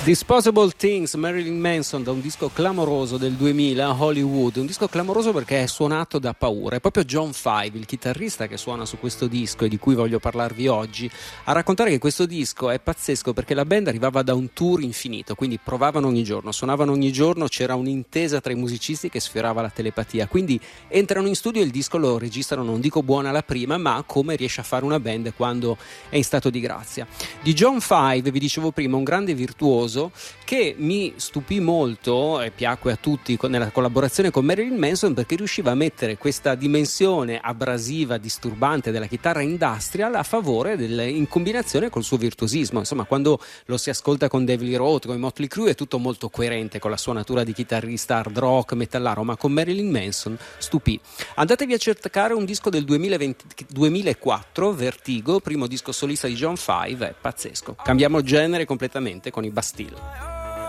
Disposable Things, Marilyn Manson, da un disco clamoroso del 2000, Hollywood, un disco clamoroso perché è suonato da paura. È proprio John Five, il chitarrista che suona su questo disco e di cui voglio parlarvi oggi, a raccontare che questo disco è pazzesco perché la band arrivava da un tour infinito, quindi provavano ogni giorno, suonavano ogni giorno, c'era un'intesa tra i musicisti che sfiorava la telepatia, quindi entrano in studio e il disco lo registrano, non dico buona alla prima, ma come riesce a fare una band quando è in stato di grazia. Di John Five, vi dicevo prima, un grande virtuoso che mi stupì molto e piacque a tutti nella collaborazione con Marilyn Manson perché riusciva a mettere questa dimensione abrasiva, disturbante della chitarra industrial a favore in combinazione col suo virtuosismo. Insomma, quando lo si ascolta con Dave Lee Roth, con i Motley Crue, è tutto molto coerente con la sua natura di chitarrista hard rock, metallaro, ma con Marilyn Manson stupì. Andatevi a cercare un disco del 2004, Vertigo, primo disco solista di John Five, è pazzesco. Cambiamo genere completamente con i Bastille.